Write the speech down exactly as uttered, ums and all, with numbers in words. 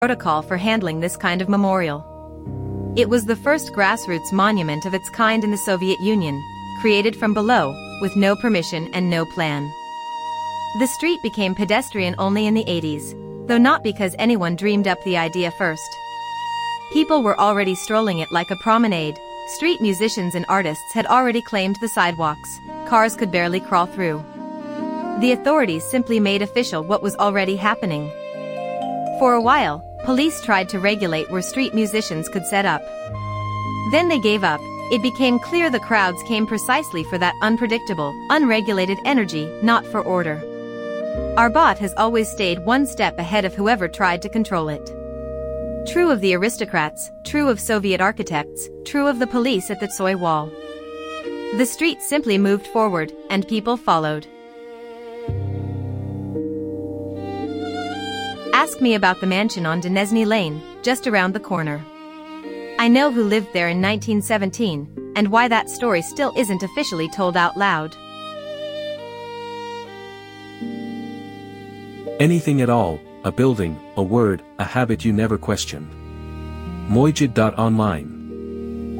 protocol for handling this kind of memorial. It was the first grassroots monument of its kind in the Soviet Union, created from below, with no permission and no plan. The street became pedestrian only in the eighties, though not because anyone dreamed up the idea first. People were already strolling it like a promenade. Street musicians and artists had already claimed the sidewalks. Cars could barely crawl through. The authorities simply made official what was already happening. For a while, police tried to regulate where street musicians could set up. Then they gave up. It became clear the crowds came precisely for that unpredictable, unregulated energy, not for order. Arbat has always stayed one step ahead of whoever tried to control it. True of the aristocrats, true of Soviet architects, true of the police at the Tsoi Wall. The street simply moved forward, and people followed. Ask me about the mansion on Denesny Lane, just around the corner. I know who lived there in nineteen seventeen, and why that story still isn't officially told out loud. Anything at all, a building, a word, a habit you never questioned. Mojid dot online